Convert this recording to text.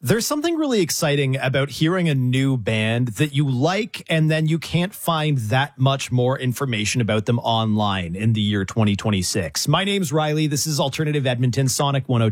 There's something really exciting about hearing a new band that you like, and then you can't find that much more information about them online in the year 2026. My name's Riley. This is Alternative Edmonton, Sonic 102.